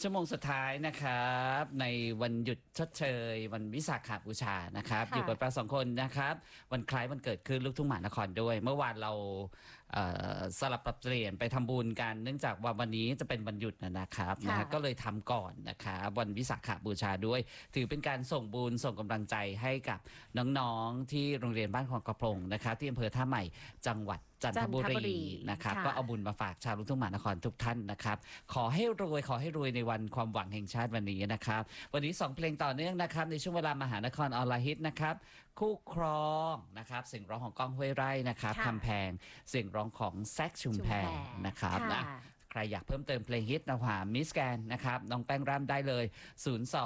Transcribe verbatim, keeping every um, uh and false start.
ชั่วโมงสุดท้ายนะครับในวันหยุดชดเชยวันวิสาขบูชานะครับอยู่กับเราสองคนนะครับวันคล้ายวันเกิดขึ้นลูกทุ่งมหานครด้วยเมื่อวานเราสลับปรับเปลี่ยนไปทำบุญกันเนื่องจากว่าวันนี้จะเป็นวันหยุดนะครับนะก็เลยทำก่อนนะครับวันวิสาขบูชาด้วยถือเป็นการส่งบุญส่งกำลังใจให้กับน้องๆที่โรงเรียนบ้านคลองกระพงนะครับที่อำเภอท่าใหม่จังหวัดจันทบุรีนะครับก็เอาบุญมาฝากชาวลูกทุ่งมหานครทุกท่านนะครับขอให้รวยขอให้รวยในวันความหวังแห่งชาติวันนี้นะครับวันนี้สองเพลงต่อเนื่องนะครับในช่วงเวลามหานครออนไลน์ฮิตนะครับคู่ครองนะครับเสียงร้องของก้องห้วยไร่นะครับคำแพงเสียงร้องของแซคชุมแพรนะครับนะใครอยากเพิ่มเติมเพลงฮิตนะหามิสแกนนะครับน้องแป้งร่ำได้เลยศูนย์ สอง